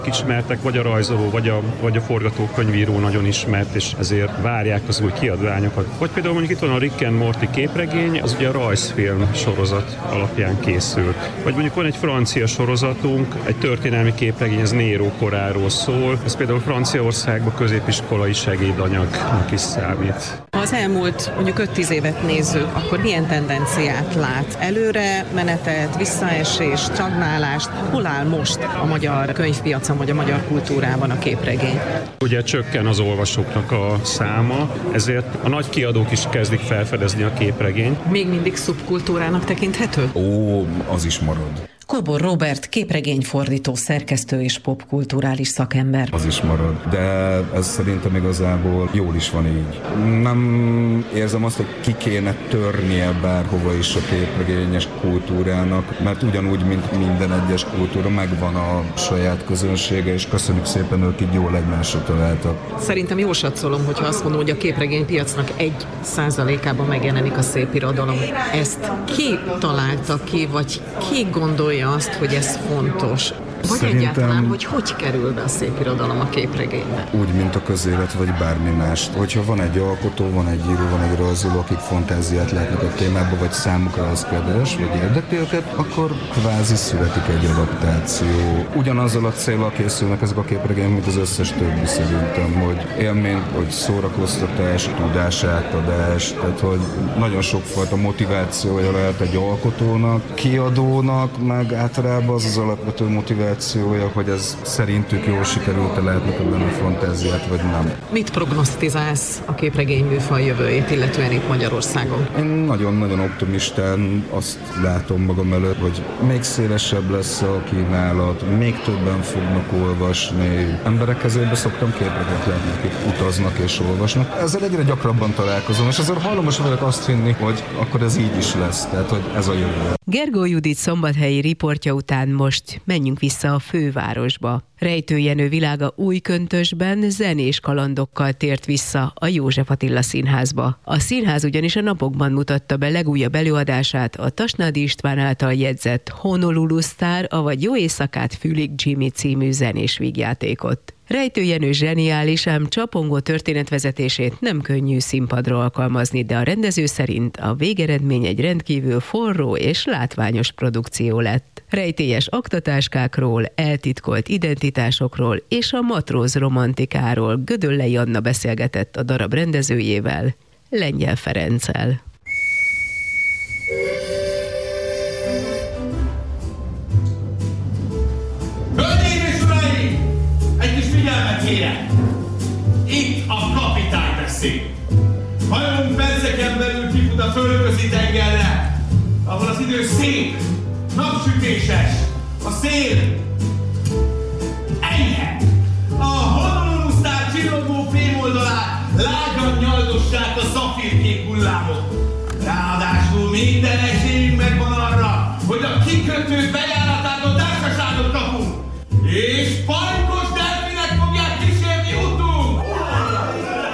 Ismertek, vagy a rajzoló, vagy a forgatókönyvíró nagyon ismert, és ezért várják az új kiadványokat. Vagy például mondjuk itt van a Rick and Morty képregény, az ugye a rajzfilm sorozat alapján készült. Vagy mondjuk van egy francia sorozatunk, egy történelmi képregény, ez Nero koráról szól. Ez például Franciaországban középiskolai segédanyagnak is számít. Ha az elmúlt mondjuk 5-10 évet nézzük, akkor milyen tendenciát lát? Előre menetet, visszaesés, stagnálást? Hol áll most a magyar könyvpiacon, vagy a magyar kultúrában a képregény? Ugye csökken az olvasóknak a száma, ezért a nagy kiadók is kezdik felfedezni a képregényt. Még mindig szubkultúrának tekinthető? Ó, az is marad. Kobor Róbert képregényfordító, szerkesztő és popkulturális szakember. Az is marad, de ez szerintem igazából jól is van így. Nem érzem azt, hogy ki kéne törnie bárhova is a képregényes kultúrának, mert ugyanúgy, mint minden egyes kultúra, megvan a saját közönsége, és köszönjük szépen, ők így jól egymásra találtak. Szerintem jól satszolom, hogyha azt mondom, hogy a képregénypiacnak 1%-ában megjelenik a szépirodalom. Ezt ki találta ki, vagy ki gondolja azt, hogy ez fontos? Vagy szerintem egyáltalán, hogy kerül be a szépirodalom a képregénybe? Úgy, mint a közélet, vagy bármi más. Hogyha van egy alkotó, van egy író, van egy rajzoló, akik fantáziát látnak a témába, vagy számukra az kedves, vagy érdekli őket, akkor kvázi születik egy adaptáció. Ugyanazzal a céllal készülnek ezek a képregények, mint az összes többi szerintem, hogy élmény, hogy szórakoztatás, tudásátadás, tehát hogy nagyon sokfajta motivációja lehet egy alkotónak, kiadónak, meg általában az alapvető motiváció, hogy ez szerintük jól sikerült, lehetnek ebben a fantáziát, vagy nem. Mit prognosztizálsz a képregény műfaj jövőjét, illetően itt Magyarországon? Én nagyon-nagyon optimistán azt látom magam előtt, hogy még szélesebb lesz a kínálat, még többen fognak olvasni. Emberek kezébe szoktam képregényt látni, akik utaznak és olvasnak. Ezzel egyre gyakrabban találkozom, és ezért hajlamos vagyok azt hinni, hogy akkor ez így is lesz, tehát hogy ez a jövő. Gergó Judit szombathelyi riportja után most menjünk vissza a fővárosba. Rejtő Jenő világa Újköntösben zenés kalandokkal tért vissza a József Attila Színházba. A színház ugyanis a napokban mutatta be legújabb előadását, a Tasnádi István által jegyzett Honolulu Sztár, avagy Jó éjszakát fülig Jimmy című zenés vígjátékot. Rejtő Jenő zseniális, ám csapongó történetvezetését nem könnyű színpadra alkalmazni, de a rendező szerint a végeredmény egy rendkívül forró és látványos produkció lett. Rejtélyes aktatáskákról, eltitkolt identitásokról és a matróz romantikáról Gödöllei Anna beszélgetett a darab rendezőjével, Lengyel Ferenccel. Kérem, itt a kapitány beszél. Hajónk perceken belül kifut a földközi tengerre, ahol az idő szép, napsütéses, a szél enyhe. A Honolulu Sztár csillogó fémoldalát lágyan nyaldossák a szafírkék hullámok. Ráadásul minden esélyünk megvan arra, hogy a kikötőt